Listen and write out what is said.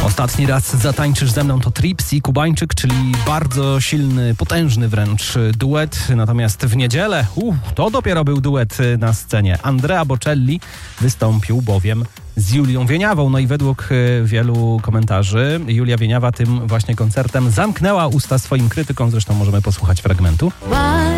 Ostatni raz zatańczysz ze mną to Trips i Kubańczyk, czyli bardzo silny, potężny wręcz duet. Natomiast w niedzielę, to dopiero był duet na scenie. Andrea Bocelli wystąpił bowiem z Julią Wieniawą. No i według wielu komentarzy Julia Wieniawa tym właśnie koncertem zamknęła usta swoim krytykom. Zresztą możemy posłuchać fragmentu.